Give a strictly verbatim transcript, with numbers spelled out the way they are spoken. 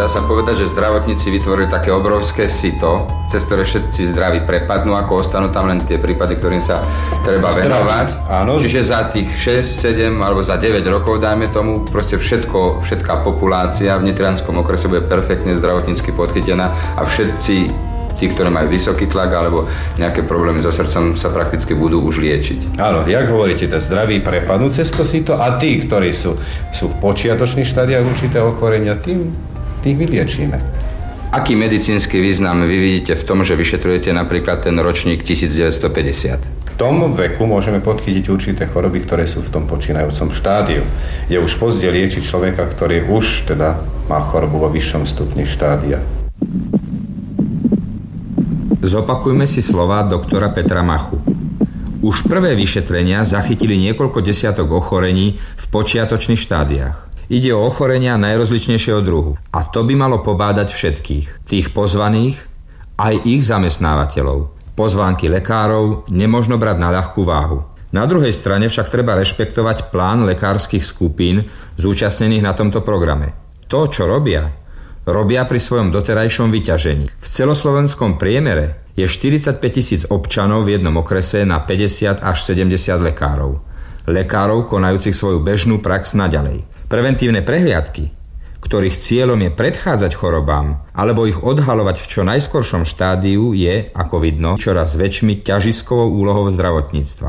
dá sa povedať, že zdravotníci vytvorili také obrovské sito, cez ktoré všetci zdraví prepadnú, ako ostanú tam len tie prípady, ktorým sa treba Zdraví. venovať. Áno. Čiže za tých šesť, sedem alebo za deväť rokov, dajme tomu, proste všetko, všetká populácia v Nitrianskom okrese bude perfektne zdravotnícky podchytená a všetci tí, ktorí majú vysoký tlak alebo nejaké problémy so srdcom, sa prakticky budú už liečiť. Áno, jak hovoríte, tá zdraví prepadnú cez to sito a tí, ktorí sú, sú v počiatočných štádiách určitého ochorenia, tým, tých vyliečíme. Aký medicínsky význam vy vidíte v tom, že vyšetrujete napríklad ten ročník devätnásťstopäťdesiat? V tom veku môžeme podchytiť určité choroby, ktoré sú v tom počínajúcom štádiu. Je už pozdie liečiť človeka, ktorý už teda má chorobu vo vyššom stupni štádia. Zopakujme si slová doktora Petra Machu. Už prvé vyšetrenia zachytili niekoľko desiatok ochorení v počiatočných štádiách. Ide o ochorenia najrozličnejšieho druhu. A to by malo pobádať všetkých. Tých pozvaných, aj ich zamestnávateľov. Pozvánky lekárov nemožno brať na ľahkú váhu. Na druhej strane však treba rešpektovať plán lekárskych skupín zúčastnených na tomto programe. To, čo robia, robia pri svojom doterajšom vyťažení. V celoslovenskom priemere je štyridsaťpäť tisíc občanov v jednom okrese na päťdesiat až sedemdesiat lekárov. Lekárov konajúcich svoju bežnú prax naďalej. Preventívne prehliadky, ktorých cieľom je predchádzať chorobám alebo ich odhalovať v čo najskoršom štádiu, je, ako vidno, čoraz väčšmi ťažiskovou úlohou zdravotníctva.